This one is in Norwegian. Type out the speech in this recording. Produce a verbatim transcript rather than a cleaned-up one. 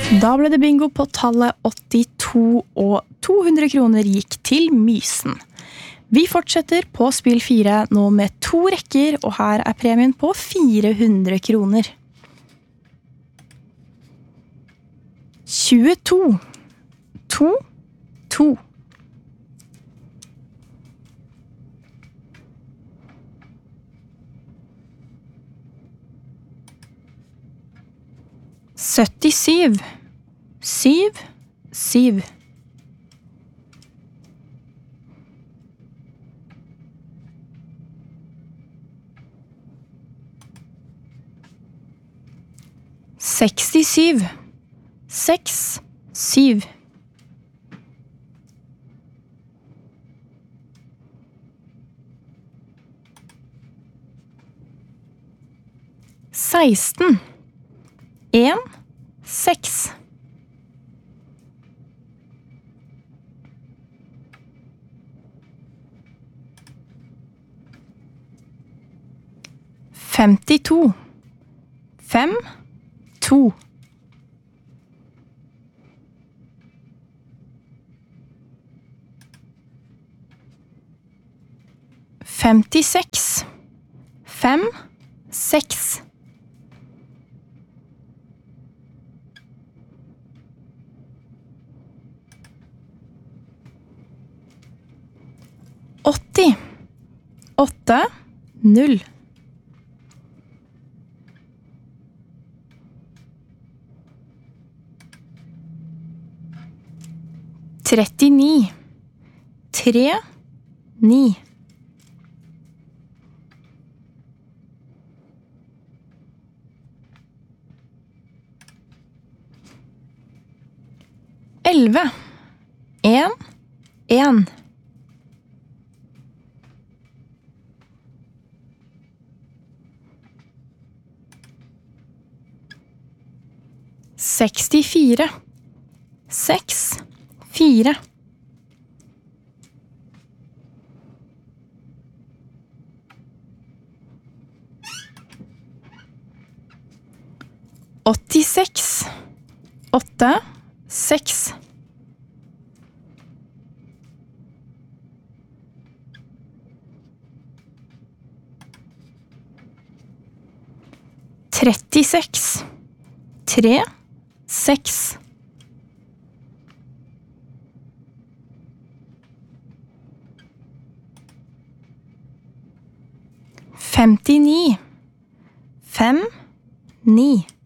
Da ble det bingo på tallet åttito, og to hundre kroner gikk til Mysen. Vi fortsetter på spill fire nå med to rekker, og her er premien på fire hundre kroner. tjueto, to, to. syttisyv, syv, syv. sekstisju, seks, syv. seksten, en, seks. femtito, fem, to. femtiseks, fem, seks. åtti, åtte, null. trettini, tre, ni. elleve, en, en. sekstifire, seks, fire. åttiseks, åtte, seks. trettiseks, tre, seks. femtini, fem, ni.